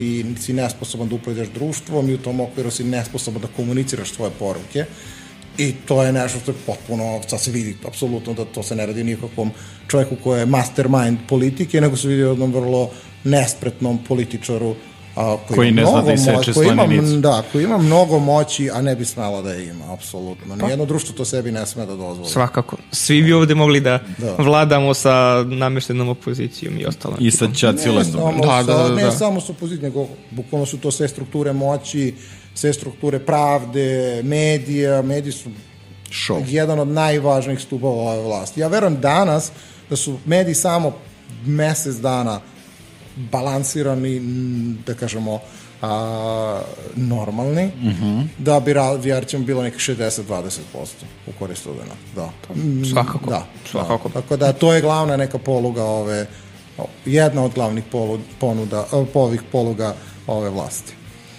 i si nesposoban da upravljaš društvom i u tom okviru si nesposoban da komuniciraš svoje poruke i to je nešto što je potpuno, sad se vidi apsolutno da to se ne radi nikakvom čovjeku koji je mastermind politike, nego se vidi jednom vrlo nespretnom političaru koji ne zna da iseče slaninicu. Da, koji ima mnogo moći, a ne bi smela da je ima, apsolutno. Nijedno društvo to sebi ne sme da dozvoli. Svakako. Svi bi ovde mogli da vladamo sa nameštenom opozicijom i ostalo. I sa Ćaciletom. Ne samo sa opozicijom, nego bukvalno su to sve strukture moći, sve strukture pravde, mediji su jedan od najvažnijih stubova ove vlasti. Ja verujem danas da su mediji samo mesec dana balansirani, da kažemo, normalni, da bi RTM bilo nekih 60-20% u korist studenta. Da. Svakako. Tako da to je glavna neka poluga jedna od glavnih poluga ove vlasti.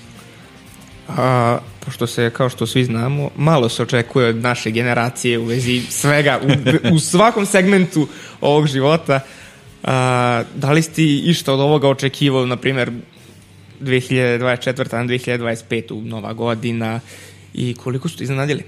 Pošto se, kao što svi znamo, malo se očekuje od naše generacije u vezi svega, u svakom segmentu ovog života. Da li ste išta od ovoga očekivali, na primjer 2024. na 2025. Nova godina i koliko ste iznenadili?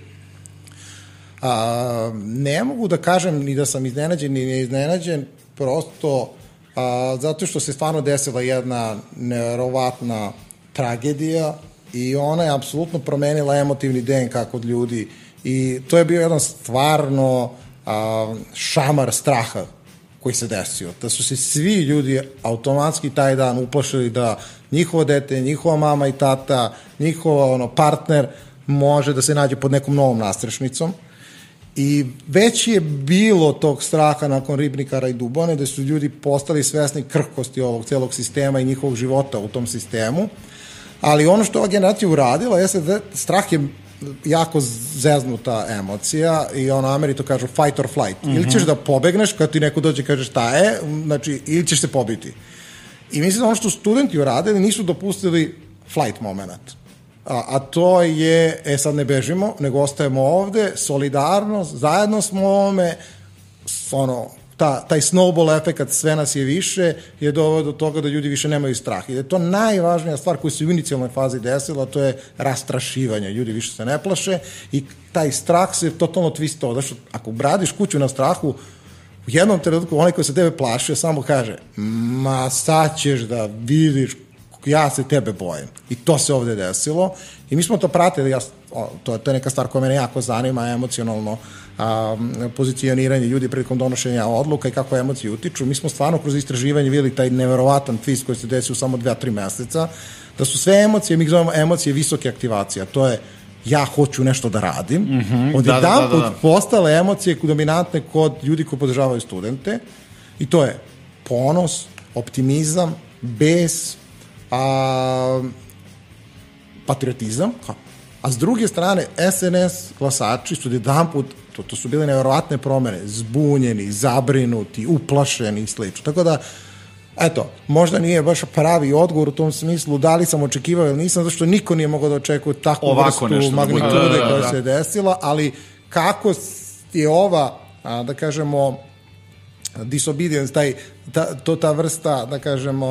Ne mogu da kažem ni da sam iznenađen ni neiznenađen, prosto zato što se stvarno desila jedna neverovatna tragedija i ona je apsolutno promenila emotivni DNK kod ljudi i to je bio jedan stvarno šamar straha koji se desio. Da su se svi ljudi automatski taj dan uplašili da njihovo dete, njihova mama i tata, njihov partner može da se nađe pod nekom novom nastrešnicom. I već je bilo tog straha nakon Ribnikara i Dubone, da su ljudi postali svesni krhkosti ovog celog sistema i njihovog života u tom sistemu. Ali ono što ova generacija uradila jeste da strah je jako zeznuta emocija i Ameri to kažu fight or flight. Ili ćeš da pobegneš kad ti neko dođe i kaže šta je, znači ili ćeš se pobiti. I mislim da ono što studenti uradili nisu dopustili flight moment. A to je, sad ne bežimo, nego ostajemo ovde, solidarnost, zajedno smo ovome, taj snowball efekt, sve nas je više, je doveo do toga da ljudi više nemaju strah. I da je to najvažnija stvar koja se u inicijalnoj fazi desila, to je rastrašivanje. Ljudi više se ne plaše i taj strah se totalno twistao. Znači, ako bradiš kuću na strahu, u jednom trenutku onaj koji se tebe plašio samo kaže, ma sad ćeš da vidiš, ja se tebe bojim. I to se ovde desilo. I mi smo to pratili, to je neka stvar koja mene jako zanima, emocionalno pozicioniranje ljudi prilikom donošenja odluka i kako emocije utiču. Mi smo stvarno kroz istraživanje vidjeli taj neverovatan twist koji se desio u samo 2-3 meseca, da su sve emocije, mi ih zovemo emocije visoke aktivacije, a to je ja hoću nešto da radim, odjedanput postale emocije dominantne kod ljudi koji podržavaju studente i to je ponos, optimizam, bes, patriotizam, a s druge strane SNS glasači su jedanput, to su bile neverovatne promene, zbunjeni, zabrinuti, uplašeni i slično. Tako da, eto, možda nije baš pravi odgovor u tom smislu da li sam očekivao ili nisam, zato što niko nije mogao da očekuje takvu vrstu magnitude koja se desila, ali kako je ova, da kažemo, disobedience, ta vrsta, da kažemo,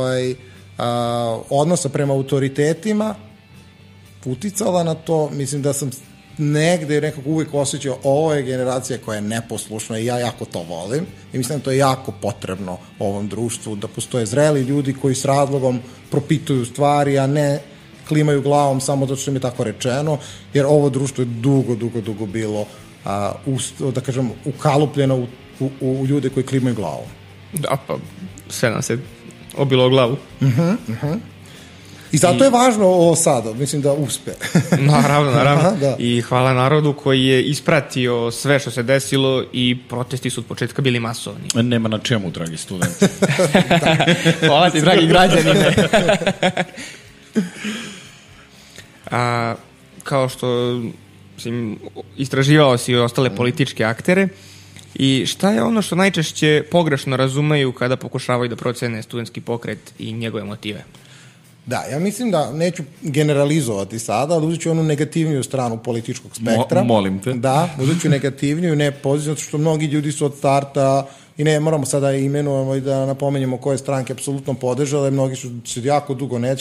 odnosa prema autoritetima uticala na to, mislim da sam negde nekako uvijek osjećao ovo je generacija koja je neposlušna i ja jako to volim i mislim da to je jako potrebno ovom društvu, da postoje zreli ljudi koji s razlogom propituju stvari, a ne klimaju glavom samo zato što im je tako rečeno, jer ovo društvo je dugo bilo da kažem, ukalupljeno u ljude koji klimaju glavom. Da, pa sve nam se obilo o glavu. I zato je važno ovo sada, mislim da uspe. Naravno. I hvala narodu koji je ispratio sve što se desilo i protesti su od početka bili masovni. Nema na čemu, dragi studenti. Hvala ti, dragi građani. Kao što istraživao si ostale političke aktere, i šta je ono što najčešće pogrešno razumeju kada pokušavaju da procene studentski pokret i njegove motive? Da, ja mislim da neću generalizovati sada, ali uzet ću onu negativniju stranu političkog spektra. Molim te. Da, uzet ću negativniju, ne pozitivnu, zato što mnogi ljudi su od starta, i ne moramo sada imenujemo i da napomenjemo koje stranke apsolutno podržale, mnogi su se jako dugo